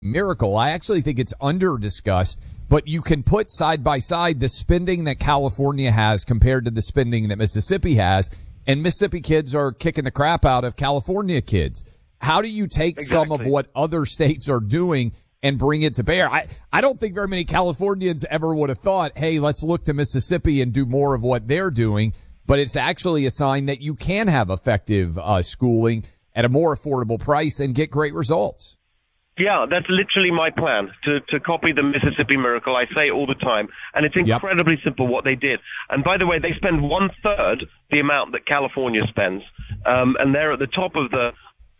Miracle. I actually think it's under discussed, but you can put side by side the spending that California has compared to the spending that Mississippi has, and Mississippi kids are kicking the crap out of California kids. How do you take some of what other states are doing and bring it to bear? I don't think very many Californians ever would have thought, hey, let's look to Mississippi and do more of what they're doing, but it's actually a sign that you can have effective schooling at a more affordable price and get great results. Yeah, that's literally my plan, to copy the Mississippi Miracle. I say it all the time, and it's incredibly simple what they did. And by the way, they spend 1/3 the amount that California spends, and they're at the top of the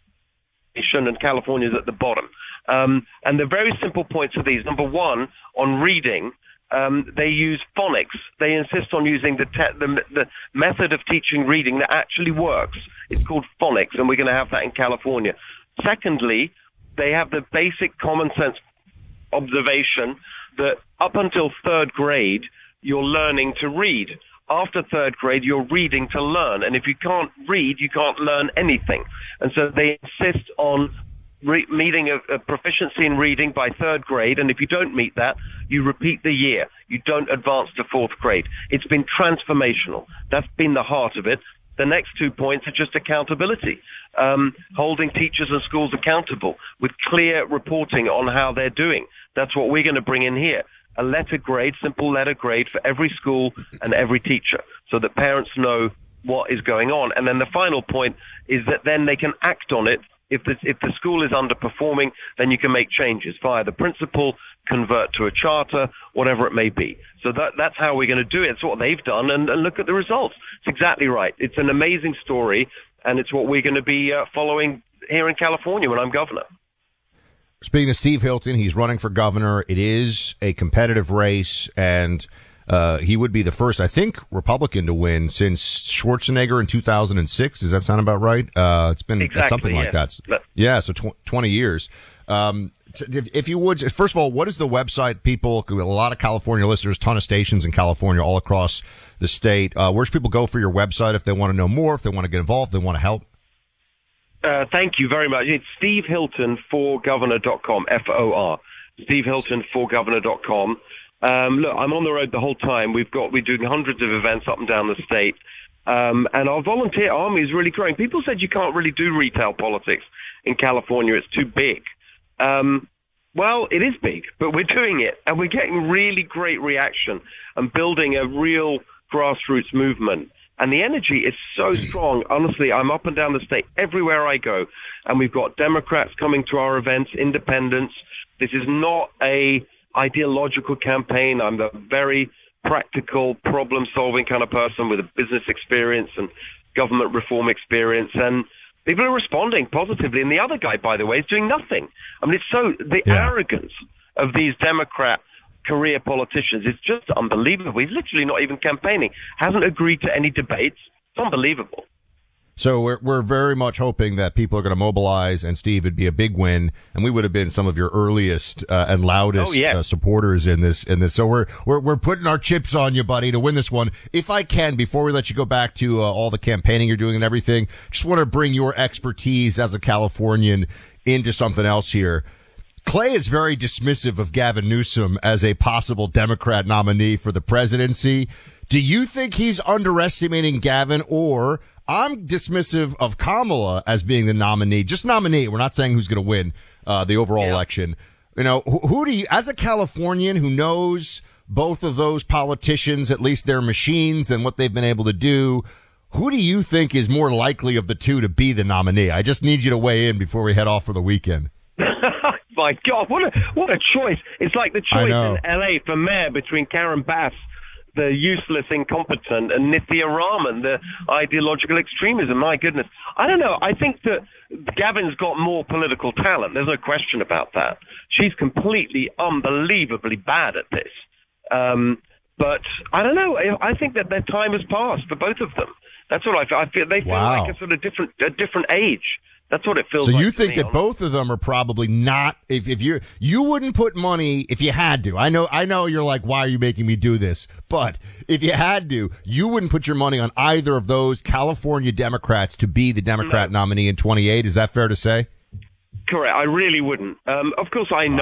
nation, and California's at the bottom. And the very simple points are these. Number one, on reading, they use phonics. They insist on using the method of teaching reading that actually works. It's called phonics, and we're going to have that in California. Secondly, they have the basic common sense observation that up until 3rd grade, you're learning to read. After 3rd grade, you're reading to learn. And if you can't read, you can't learn anything. And so they insist on meeting a proficiency in reading by 3rd grade. And if you don't meet that, you repeat the year. You don't advance to 4th grade. It's been transformational. That's been the heart of it. The next 2 points are just accountability, holding teachers and schools accountable with clear reporting on how they're doing. That's what we're going to bring in here. A letter grade, simple letter grade for every school and every teacher so that parents know what is going on. And then the final point is that then they can act on it. If the school is underperforming, then you can make changes via the principal, convert to a charter, whatever it may be. So that's how we're going to do it. It's what they've done, and look at the results. It's exactly right. It's an amazing story, and it's what we're going to be following here in California when I'm governor. Speaking of Steve Hilton, he's running for governor. It is a competitive race, and he would be the first, I think, Republican to win since Schwarzenegger in 2006. Does that sound about right? It's been something like that. Yeah, so 20 years. If you would, first of all, what is the website? People, a lot of California listeners, ton of stations in California, all across the state. Where should people go for your website if they want to know more, if they want to get involved, if they want to help? Thank you very much. It's stevehiltonforgovernor.com, FOR. stevehiltonforgovernor.com. Look, I'm on the road the whole time. We're doing hundreds of events up and down the state. And our volunteer army is really growing. People said you can't really do retail politics in California. It's too big. Well, it is big, but we're doing it, and we're getting really great reaction and building a real grassroots movement. And the energy is so strong. Honestly, I'm up and down the state everywhere I go, and we've got Democrats coming to our events, independents. This is not a ideological campaign. I'm a very practical, problem-solving kind of person with a business experience and government reform experience, and people are responding positively. And the other guy, by the way, is doing nothing. I mean, the arrogance of these Democrat career politicians is just unbelievable. He's literally not even campaigning, hasn't agreed to any debates. It's unbelievable. So we're very much hoping that people are going to mobilize, and Steve, it'd be a big win, and we would have been some of your earliest and loudest supporters in this. So we're putting our chips on you, buddy, to win this one. If I can, before we let you go back to all the campaigning you're doing and everything, just want to bring your expertise as a Californian into something else here. Clay is very dismissive of Gavin Newsom as a possible Democrat nominee for the presidency. Do you think he's underestimating Gavin, or I'm dismissive of Kamala as being the nominee? Just nominee. We're not saying who's going to win the overall election. You know, who do you, as a Californian who knows both of those politicians, at least their machines and what they've been able to do, who do you think is more likely of the two to be the nominee? I just need you to weigh in before we head off for the weekend. My God, what a choice. It's like the choice in L.A. for mayor between Karen Bass, the useless, incompetent, and Nithya Raman, the ideological extremism. My goodness. I don't know. I think that Gavin's got more political talent. There's no question about that. She's completely, unbelievably bad at this. But I don't know. I think that their time has passed for both of them. That's what I feel. They feel like a sort of different age. That's what it feels like. So you think that both of them are probably not, if you wouldn't put money if you had to. I know you're like, why are you making me do this? But if you had to, you wouldn't put your money on either of those California Democrats to be the Democrat nominee in 28. Is that fair to say? correct. I really wouldn't. Of course, I know.